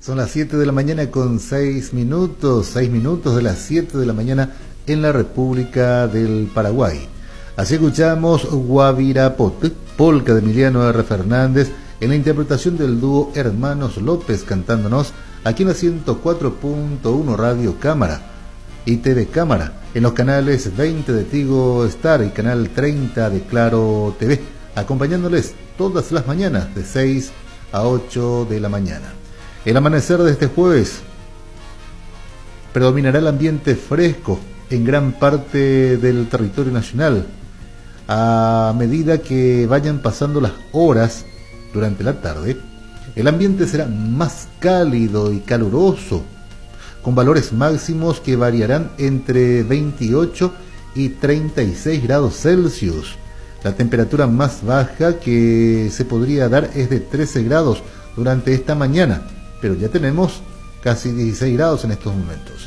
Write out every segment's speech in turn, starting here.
Son las 7 de la mañana con 6 minutos, 6 minutos de las 7 de la mañana en la República del Paraguay. Así escuchamos Guavirapot, polca de Emiliano R. Fernández, en la interpretación del dúo Hermanos López, cantándonos aquí en la 104.1 Radio Cámara y TV Cámara, en los canales 20 de Tigo Star y canal 30 de Claro TV, acompañándoles todas las mañanas de 6 a 8 de la mañana. El amanecer de este jueves predominará el ambiente fresco en gran parte del territorio nacional. A medida que vayan pasando las horas durante la tarde, el ambiente será más cálido y caluroso, con valores máximos que variarán entre 28 y 36 grados Celsius. La temperatura más baja que se podría dar es de 13 grados durante esta mañana, pero ya tenemos casi 16 grados en estos momentos.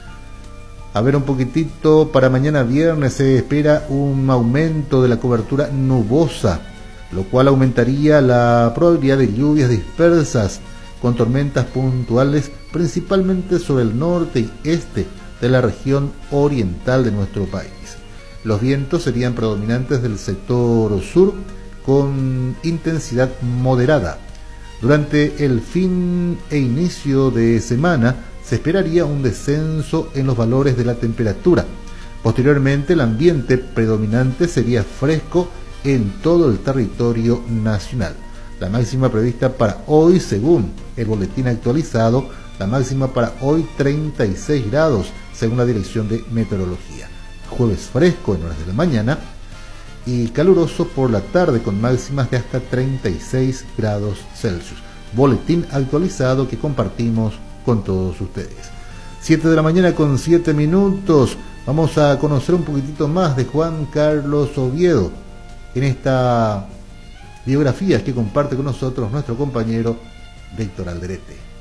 A ver un poquitito, para mañana viernes se espera un aumento de la cobertura nubosa, lo cual aumentaría la probabilidad de lluvias dispersas con tormentas puntuales, principalmente sobre el norte y este de la región oriental de nuestro país. Los vientos serían predominantes del sector sur con intensidad moderada. Durante el fin e inicio de semana se esperaría un descenso en los valores de la temperatura. Posteriormente, el ambiente predominante sería fresco en todo el territorio nacional. La máxima prevista para hoy, según el boletín actualizado, la máxima para hoy 36 grados, según la Dirección de Meteorología. Jueves fresco en horas de la mañana y caluroso por la tarde con máximas de hasta 36 grados Celsius. Boletín actualizado que compartimos con todos ustedes. 7 de la mañana con 7 minutos. Vamos a conocer un poquitito más de Juan Carlos Oviedo en esta biografía que comparte con nosotros nuestro compañero Víctor Alderete.